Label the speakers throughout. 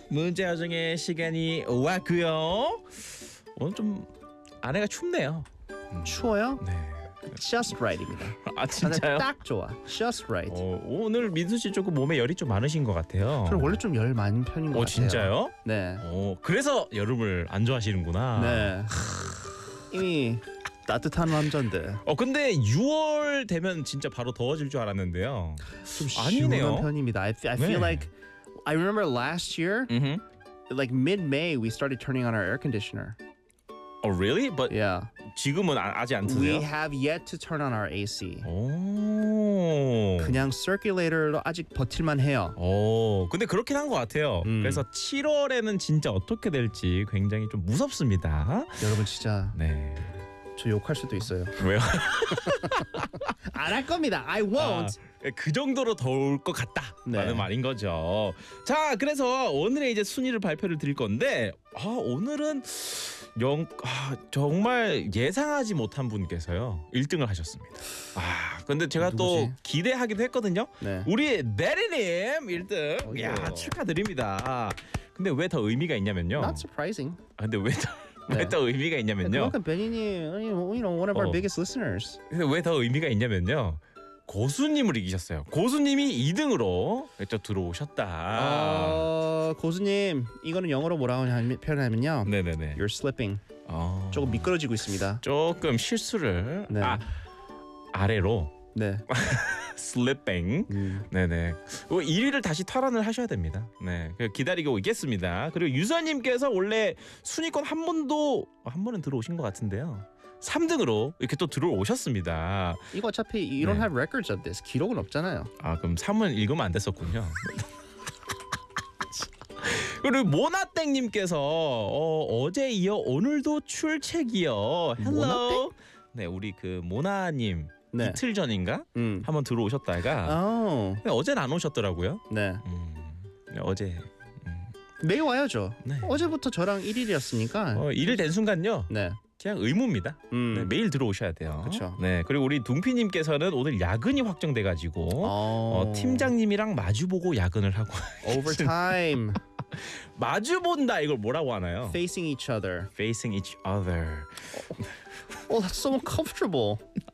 Speaker 1: 문제 여정의 시간이 왔고요. 오늘 좀 아내가 춥네요.
Speaker 2: 추워요?
Speaker 1: 네.
Speaker 2: Just right입니다.
Speaker 1: 아 진짜요?
Speaker 2: 딱 좋아. Just right.
Speaker 1: 오늘 민수 씨 조금 몸에 열이 좀 많으신 것 같아요.
Speaker 2: 저는 원래 좀 열 많은 편인 것 같아요.
Speaker 1: 진짜요?
Speaker 2: 네.
Speaker 1: 그래서 여름을 안 좋아하시는구나.
Speaker 2: 네. 이미 따뜻한 남자인데.
Speaker 1: 근데 6월 되면 진짜 바로 더워질 줄 알았는데요.
Speaker 2: 좀
Speaker 1: 아니네요.
Speaker 2: 시원한 편입니다. I feel like I remember last year, like mid-May, we started turning on our air conditioner.
Speaker 1: Oh really? But
Speaker 2: Yeah.
Speaker 1: 지금은 아직 안
Speaker 2: We
Speaker 1: 트세요?
Speaker 2: have yet to turn on our AC.
Speaker 1: 오.
Speaker 2: 그냥 circulator로 아직 버틸만 해요.
Speaker 1: 근데 그렇긴 한 것 같아요. 그래서 7월에는 진짜 어떻게 될지 굉장히 좀 무섭습니다.
Speaker 2: 여러분 진짜
Speaker 1: 네.
Speaker 2: 저 욕할 수도 있어요.
Speaker 1: 왜요?
Speaker 2: 안 할 겁니다. I won't.
Speaker 1: 그 정도로 더울 것 같다라는
Speaker 2: 네.
Speaker 1: 말인 거죠. 자, 그래서 오늘의 이제 순위를 발표를 드릴 건데, 오늘은 정말 예상하지 못한 분께서요 1등을 하셨습니다. 근데 제가 또
Speaker 2: 누구지?
Speaker 1: 기대하기도 했거든요.
Speaker 2: 네.
Speaker 1: 우리 네리님 1등. 야, 축하드립니다. 근데 왜 더 의미가 있냐면요.
Speaker 2: Not surprising.
Speaker 1: 근데 왜
Speaker 2: 네.
Speaker 1: 더 의미가 있냐면요.
Speaker 2: 그만큼 베니님, one of our biggest listeners.
Speaker 1: 근데 왜 더 의미가 있냐면요. 고수님을 이기셨어요. 고수님이 2등으로 또 들어오셨다.
Speaker 2: 고수님, 이거는 영어로 뭐라고 표현하면요.
Speaker 1: 네네네.
Speaker 2: You're slipping.
Speaker 1: 어,
Speaker 2: 조금 미끄러지고 있습니다.
Speaker 1: 조금 실수를
Speaker 2: 네.
Speaker 1: 아래로
Speaker 2: 네.
Speaker 1: 슬리핑. 네네. 1위를 다시 탈환을 하셔야 됩니다. 네, 기다리고 있겠습니다. 그리고 유서님께서 원래 순위권 한 번은 들어오신 것 같은데요. 3등으로 이렇게 또 들어오셨습니다.
Speaker 2: 이거 어차피 you don't
Speaker 1: 네.
Speaker 2: have records of this. 기록은 없잖아요.
Speaker 1: 그럼 3은 읽으면 안 됐었군요. 그리고 모나땡님께서 어제 이어 오늘도 출첵이요. 헬로. 네, 우리 그 모나님
Speaker 2: 네.
Speaker 1: 이틀 전인가 한번 들어오셨다가 근데 어제는 안 오셨더라고요.
Speaker 2: 네.
Speaker 1: 어제
Speaker 2: 매일 와야죠.
Speaker 1: 네.
Speaker 2: 어제부터 저랑 1일이었으니까.
Speaker 1: 일을 된 순간요.
Speaker 2: 네.
Speaker 1: 그냥 의무입니다. 네, 매일 들어오셔야 돼요.
Speaker 2: 그쵸.
Speaker 1: 네, 그리고 우리 둥피님께서는 오늘 야근이 확정돼가지고 팀장님이랑 마주보고 야근을 하고
Speaker 2: Overtime.
Speaker 1: 마주본다 이걸 뭐라고 하나요?
Speaker 2: Facing each other.
Speaker 1: Facing each other.
Speaker 2: That's so uncomfortable.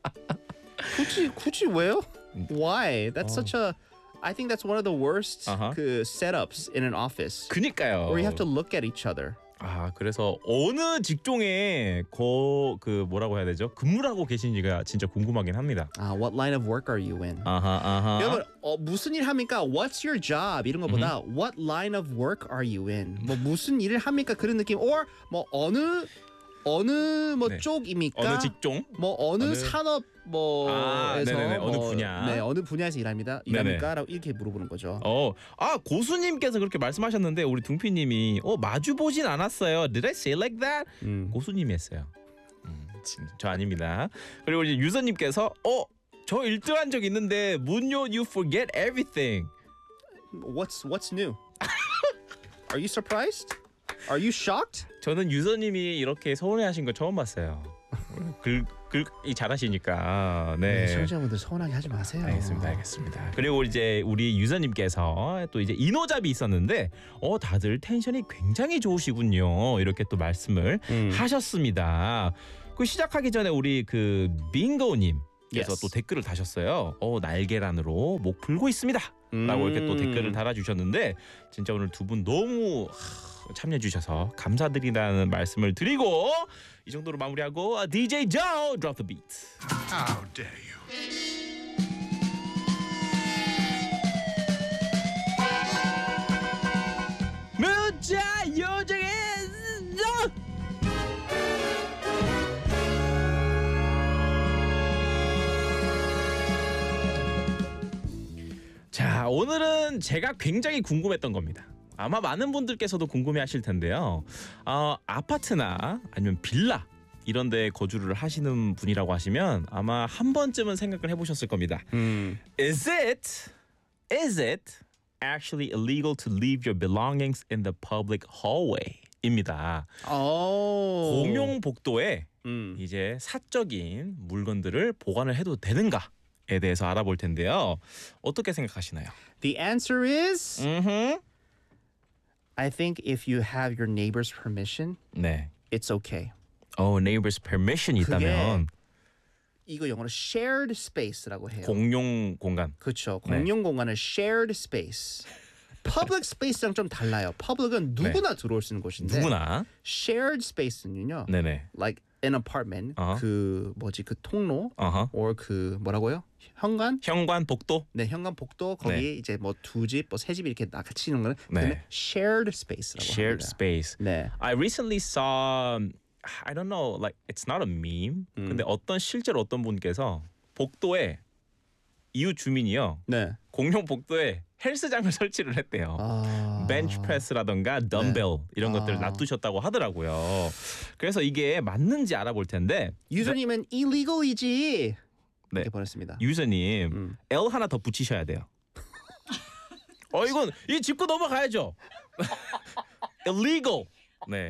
Speaker 2: 굳이 왜요? Why? That's such a I think that's one of the worst 그 setups in an office.
Speaker 1: 그니까요.
Speaker 2: Where you have to look at each other.
Speaker 1: 그래서 어느 직종에 그 뭐라고 해야 되죠? 근무를 하고 계신지가 진짜 궁금하긴 합니다.
Speaker 2: What line of work are you in?
Speaker 1: 아하.
Speaker 2: 여러분 무슨 일 합니까? What's your job? 이런 것보다 What line of work are you in? 뭐 무슨 일을 합니까? 그런 느낌. Or 뭐 어느
Speaker 1: 네.
Speaker 2: 쪽입니까?
Speaker 1: 어느 직종?
Speaker 2: 뭐 어느 산업 뭐에서
Speaker 1: 네네네. 어느 분야?
Speaker 2: 네, 어느 분야에서 일합니까?라고 이렇게 물어보는 거죠.
Speaker 1: 고수님께서 그렇게 말씀하셨는데 우리 둥피님이 마주 보진 않았어요. Did I say like that? 고수님이 했어요. 저 아닙니다. 그리고 이제 유서님께서 저 1등한 적 있는데 문요 you forget everything.
Speaker 2: What's new? Are you surprised? Are you shocked?
Speaker 1: 저는 유서님이 이렇게 서운해하신 거 처음 봤어요. 글이 잘하시니까. 네.
Speaker 2: 시청자분들 서운하게 하지 마세요.
Speaker 1: 알겠습니다. 그리고 이제 우리 유서님께서 또 이제 인호잡이 있었는데 다들 텐션이 굉장히 좋으시군요. 이렇게 또 말씀을 하셨습니다. 그 시작하기 전에 우리 그 빙고님 께서
Speaker 2: Yes.
Speaker 1: 또 댓글을 다셨어요. 날계란으로 목 풀고 있습니다. 라고 이렇게 또 댓글을 달아주셨는데 진짜 오늘 두 분 너무 참여해 주셔서 감사드리다는 말씀을 드리고 이 정도로 마무리하고 DJ Joe drop the beat.
Speaker 3: How dare you?
Speaker 1: 문자 요정의 자, 오늘은 제가 굉장히 궁금했던 겁니다. 아마 많은 분들께서도 궁금해하실 텐데요. 아파트나 아니면 빌라 이런 데 거주를 하시는 분이라고 하시면 아마 한 번쯤은 생각을 해보셨을 겁니다. Is it actually illegal to leave your belongings in the public hallway? 입니다. 공용 복도에 이제 사적인 물건들을 보관을 해도 되는가에 대해서 알아볼 텐데요. 어떻게 생각하시나요?
Speaker 2: The answer is I think if you have your neighbor's permission,
Speaker 1: 네.
Speaker 2: it's okay.
Speaker 1: neighbor's permission이 있다면
Speaker 2: 이거 영어로 shared space라고 해요.
Speaker 1: 공용 공간.
Speaker 2: 그렇죠.
Speaker 1: 네.
Speaker 2: 공용 공간은 shared space. public space랑 좀 달라요. public은 누구나 들어올 수 있는 곳인데
Speaker 1: 누구나.
Speaker 2: shared space는요.
Speaker 1: 네네.
Speaker 2: like an apartment
Speaker 1: 어허.
Speaker 2: 그 통로
Speaker 1: 어허.
Speaker 2: or 그 뭐라고요? 현관?
Speaker 1: 현관 복도.
Speaker 2: 네, 현관 복도 거기에
Speaker 1: 네.
Speaker 2: 이제 뭐 두 집, 뭐 세 집 이렇게 같이 있는 거는
Speaker 1: 네.
Speaker 2: 그는 shared space라고
Speaker 1: Shared
Speaker 2: 합니다.
Speaker 1: space.
Speaker 2: 네.
Speaker 1: I recently saw I don't know like it's not a meme. 근데 실제로 어떤 분께서 복도에 이웃 주민이요.
Speaker 2: 네.
Speaker 1: 공용 복도에 헬스장을 설치를 했대요. 벤치프레스라던가 덤벨 이런 것들을 놔두셨다고 하더라고요. 그래서 이게 맞는지 알아볼 텐데
Speaker 2: 유저님은 illegal이지.
Speaker 1: 네.
Speaker 2: 이렇게 보냈습니다.
Speaker 1: 유저님 L 하나 더 붙이셔야 돼요. 이건 이 짚고 넘어가야죠. illegal. 네.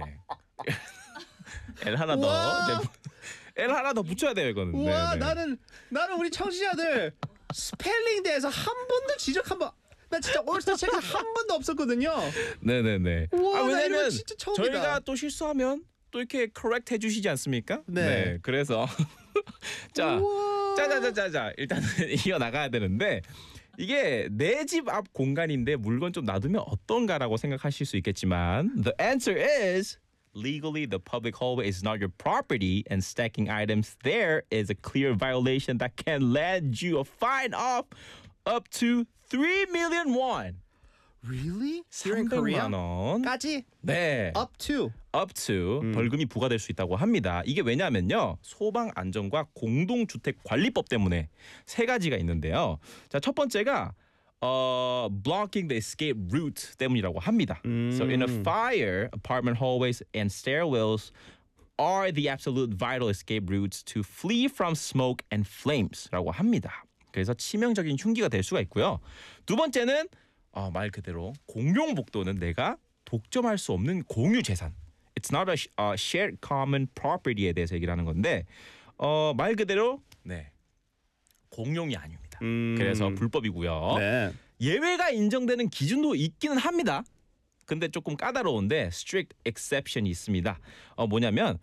Speaker 1: L 하나 더. L 하나 더 붙여야 돼요 이거는.
Speaker 2: 우와,
Speaker 1: 네, 네.
Speaker 2: 나는 우리 청취자들 스펠링 대해서 한 번도 지적 한 번. 나 진짜 올스타 책에서 한 번도 없었거든요.
Speaker 1: 네네네.
Speaker 2: 우와, 나 이런
Speaker 1: 왜냐면
Speaker 2: 거 진짜 처음이다.
Speaker 1: 저희가 또 실수하면 또 이렇게 correct 해주시지 않습니까?
Speaker 2: 네.
Speaker 1: 그래서 자,
Speaker 2: 우와.
Speaker 1: 짜자자자자 일단은 이어 나가야 되는데 이게 내 집 앞 공간인데 물건 좀 놔두면 어떤가라고 생각하실 수 있겠지만 the answer is legally the public hallway is not your property and stacking items there is a clear violation that can land you a fine of up to 3 million won.
Speaker 2: Really? Here in Korea?
Speaker 1: 300만 원.
Speaker 2: 까지?
Speaker 1: 네.
Speaker 2: Up to.
Speaker 1: 벌금이 부과될 수 있다고 합니다. 이게 왜냐면요. 소방 안전과 공동주택 관리법 때문에 세 가지가 있는데요. 자, 첫 번째가 blocking the escape route 때문이라고 합니다. So in a fire, apartment hallways and stairwells are the absolute vital escape routes to flee from smoke and flames라고 합니다. 그래서 치명적인 흉기가 될 수가 있고요. 두 번째는 말 그대로 공용 복도는 내가 독점할 수 없는 공유 재산. It's not a shared common property에 대해서 얘기를 하는 건데 말 그대로 네 공용이 아닙니다. 그래서 불법이고요.
Speaker 2: 네.
Speaker 1: 예외가 인정되는 기준도 있기는 합니다. 근데 조금 까다로운데 strict exception이 있습니다. 뭐냐면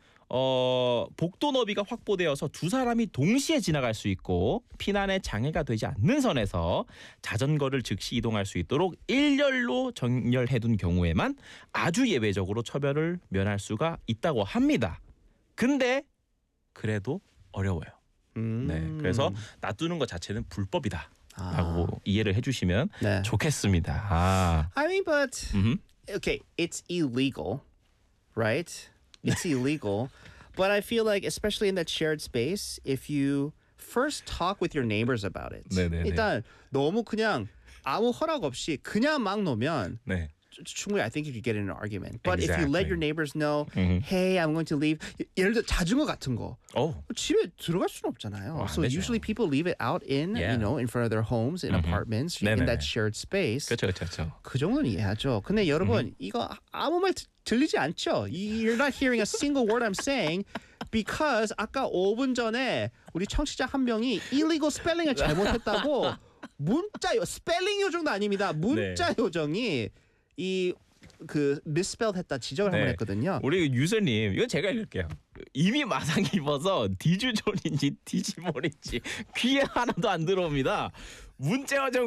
Speaker 1: 복도 너비가 확보되어서 두 사람이 동시에 지나갈 수 있고 피난에 장애가 되지 않는 선에서 자전거를 즉시 이동할 수 있도록 일렬로 정렬해둔 경우에만 아주 예외적으로 처벌을 면할 수가 있다고 합니다. 근데 그래도 어려워요. 네, 그래서 놔두는 것 자체는 불법이다라고 이해를 해주시면
Speaker 2: 네.
Speaker 1: 좋겠습니다.
Speaker 2: I mean, but okay, it's illegal, right? It's illegal, but I feel like, especially in that shared space, if you first talk with your neighbors about it,
Speaker 1: 네네네.
Speaker 2: 일단 너무 그냥 아무 허락 없이 그냥 막 놓으면
Speaker 1: 네.
Speaker 2: 충분히 I think you could get in an argument. But if you
Speaker 1: Exactly.
Speaker 2: let your neighbors know, hey, I'm going to leave. 예를 들어 자전거 같은 거. 집에 들어갈 수는 없잖아요.
Speaker 1: 안
Speaker 2: So
Speaker 1: 되죠.
Speaker 2: usually people leave it out in,
Speaker 1: Yeah.
Speaker 2: you know, in front of their homes, in apartments, in
Speaker 1: 네네네.
Speaker 2: that shared space.
Speaker 1: 그렇죠.
Speaker 2: 그 정도는 이해하죠. 근데 여러분 이거 아무 말 들리지 않죠? You're not hearing a single word I'm saying because 아까 5분 전에 우리 청취자 한 명이 illegal spelling을 잘못했다고 스펠링 요정도 아닙니다. 문자 요정이 이 그 misspelled 했다 지적을 한번 했거든요.
Speaker 1: 우리 유저님 이건 제가 읽을게요. 이미 마상 입어서 디주존인지 디지몬인지 귀에 하나도 안 들어옵니다. 문자